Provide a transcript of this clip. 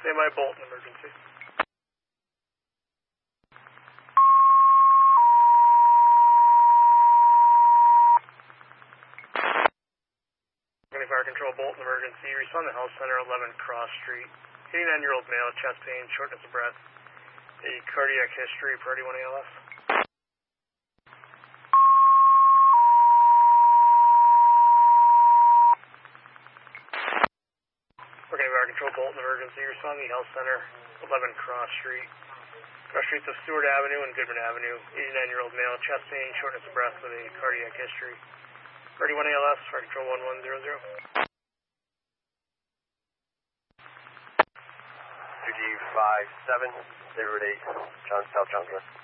Standby Bolton emergency. Fire Control, Bolton emergency. Respond to Health Center, 11 Cross Street. 89-year-old male, chest pain, shortness of breath. A cardiac history, priority 1 ALS. Fire Control, Bolton emergency. Respond to Health Center, 11 Cross Street. Cross streets of Stewart Avenue and Goodman Avenue. 89-year-old male, chest pain, shortness of breath with a cardiac history. 31 ALS, Fire Control 1100. 2G57, 08, South Johnson.